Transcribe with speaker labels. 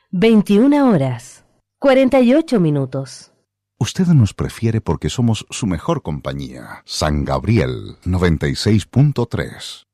Speaker 1: 21 horas, 48 minutos.
Speaker 2: Usted nos prefiere porque somos su mejor compañía. San Gabriel 96.3.